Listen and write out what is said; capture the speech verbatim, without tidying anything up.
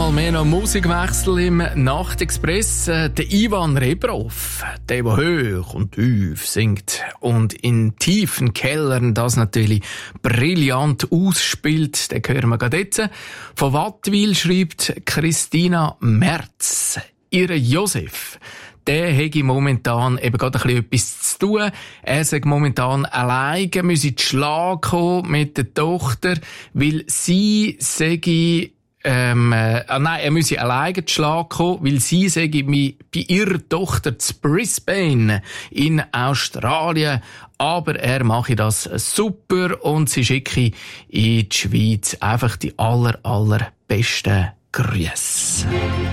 Einmal mehr noch Musikwechsel im Nachtexpress. Der Ivan Rebrov, der, der hoch und tief singt und in tiefen Kellern das natürlich brillant ausspielt, den hören wir gerade jetzt. Von Wattwil schreibt Christina Merz, ihre Josef, der hätte momentan eben gerade ein bisschen etwas zu tun. Er sagt momentan alleine, müsse in die Schlag kommen mit der Tochter, weil sie sage, ähm, äh, nein, er müsse alleine in die Schlag kommen, weil sie sage, bei ihrer Tochter zu Brisbane in Australien. Aber er mache das super und sie schicke in die Schweiz einfach die aller, allerbesten Grüße.